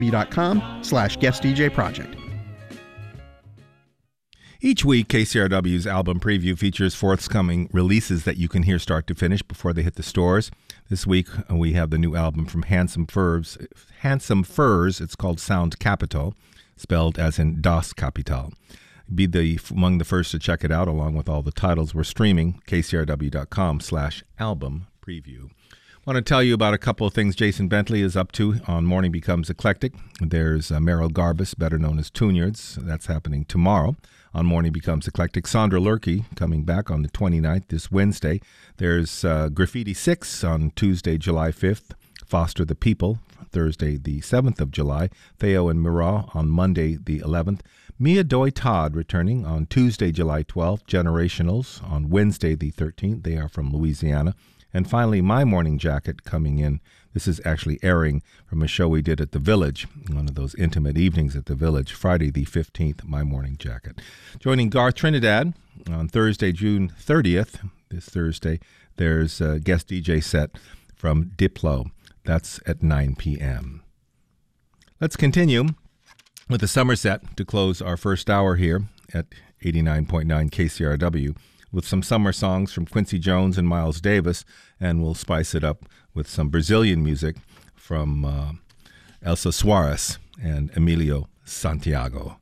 KCRW.com/guest DJ project. Each week, KCRW's album preview features forthcoming releases that you can hear start to finish before they hit the stores. This week, we have the new album from Handsome Furs. It's called Sound Capital, spelled as in Das Kapital. Be among the first to check it out, along with all the titles we're streaming, kcrw.com/album preview. I want to tell you about a couple of things Jason Bentley is up to on Morning Becomes Eclectic. There's Meryl Garbus, better known as Tune-Yards. That's happening tomorrow on Morning Becomes Eclectic. Sandra Lurkey coming back on the 29th, this Wednesday. There's Graffiti 6 on Tuesday, July 5th. Foster the People, Thursday the 7th of July. Theo and Mira on Monday the 11th. Mia Doi Todd returning on Tuesday, July 12th. Generationals on Wednesday the 13th. They are from Louisiana. And finally, My Morning Jacket coming in. This is actually airing from a show we did at the Village, one of those intimate evenings at the Village, Friday the 15th, My Morning Jacket. Joining Garth Trinidad on Thursday, June 30th, this Thursday, there's a guest DJ set from Diplo. That's at 9 p.m. Let's continue with the summer set to close our first hour here at 89.9 KCRW. With some summer songs from Quincy Jones and Miles Davis, and we'll spice it up with some Brazilian music from Elsa Soares and Emilio Santiago.